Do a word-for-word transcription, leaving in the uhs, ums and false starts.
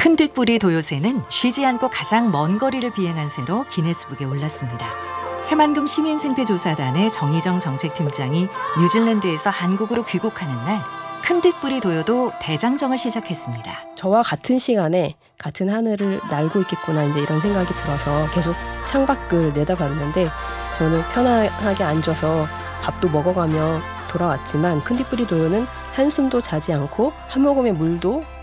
큰뒷부리 도요새는 쉬지 않고 가장 먼 거리를 비행한 새로 기네스북에 올랐습니다. 새만금 시민생태조사단의 정희정 정책팀장이 뉴질랜드에서 한국으로 귀국하는 날 큰뒷부리 도요도 대장정을 시작했습니다. 저와 같은 시간에 같은 하늘을 날고 있겠구나 이제 이런 생각이 들어서 계속 창밖을 내다봤는데 저는 편안하게 앉아서 밥도 먹어가며 돌아왔지만 큰뒷부리 도요는 한숨도 자지 않고 한 모금의 물도